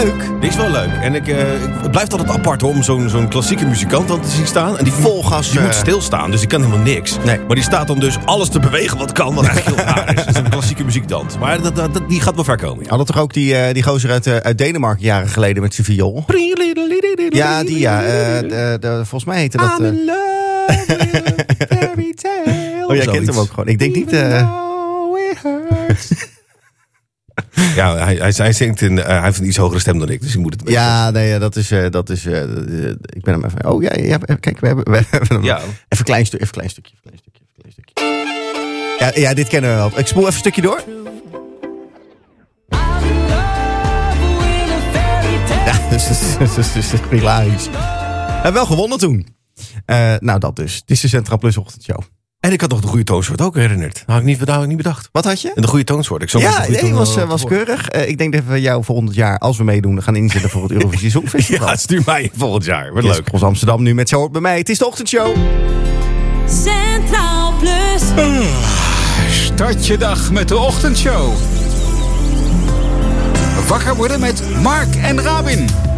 leuk. Die is wel leuk. En het blijft altijd apart om zo'n klassieke muzikant dan te zien staan. En die vol gas. Die moet stilstaan, dus die kan helemaal niks. Nee. Maar die staat dan dus alles te bewegen wat kan, wat eigenlijk heel raar is. Dat is een klassieke muziekdans. Maar die gaat wel ver komen. Ja. Hadden toch ook die gozer uit Denemarken jaren geleden met zijn viool? Ja, die volgens mij heette dat... I'm in love with a fairy tale. Oh, jij kent hem ook gewoon. Ik denk niet... Ja, hij zingt hij heeft een iets hogere stem dan ik, dus ik moet het... Ja, nee, dat is... ik ben hem even... Oh ja, kijk, we hebben hem. Ja. Even een klein stukje. Ja, dit kennen we wel. Ik spoel even een stukje door. Ja, dat is hilarisch. Hij heeft wel gewonnen toen. Nou, dat dus. Het is de Centraal Plus ochtendshow. En ik had nog de goede toonsoort ook herinnerd. Dat had ik niet bedacht. Wat had je? En de goede toonsoort. Was keurig. Ik denk dat we jou volgend jaar, als we meedoen, gaan inzetten voor het Eurovisie Songfestival. Ja, stuur mij volgend jaar. Wat leuk. Ons Amsterdam nu met Zo Hoort Bij Mij. Het is de ochtendshow. Centraal Plus. Start je dag met de ochtendshow. Wakker worden met Mark en Rabin.